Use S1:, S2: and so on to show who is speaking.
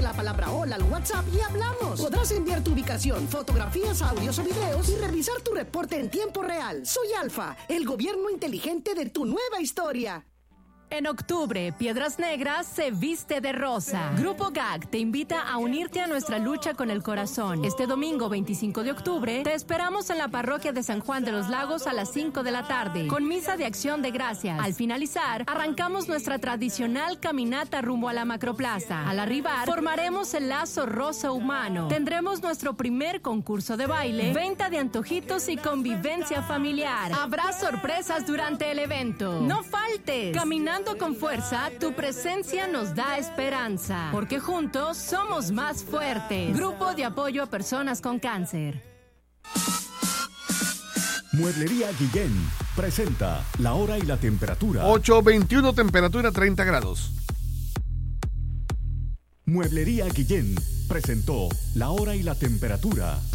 S1: la palabra hola al WhatsApp y hablamos. Podrás enviar tu ubicación, fotografías, audios o videos y revisar tu reporte en tiempo real. Soy Alfa, el gobierno inteligente de tu nueva historia.
S2: En octubre, Piedras Negras se viste de rosa. Grupo GAG te invita a unirte a nuestra lucha con el corazón. Este domingo 25 de octubre te esperamos en la parroquia de San Juan de los Lagos a las 5 de la tarde, con misa de acción de gracias. Al finalizar, arrancamos nuestra tradicional caminata rumbo a la Macroplaza. Al arribar, formaremos el lazo rosa humano. Tendremos nuestro primer concurso de baile, venta de antojitos y convivencia familiar. Habrá sorpresas durante el evento. ¡No faltes! Caminando con fuerza, tu presencia nos da esperanza, porque juntos somos más fuertes. Grupo de apoyo a personas con cáncer.
S3: Mueblería Guillén presenta la hora y la temperatura.
S4: 8:21, temperatura 30 grados.
S3: Mueblería Guillén presentó la hora y la temperatura.